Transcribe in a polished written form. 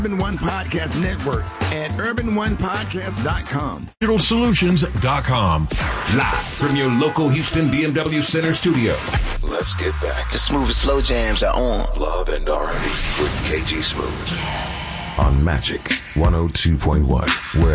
Urban One Podcast Network at urbanonepodcast.com. DigitalSolutions.com. Live from your local Houston BMW Center studio. Let's get back. The smoothest slow jams are on. Love and R&B with KG Smooth. On Magic 102.1.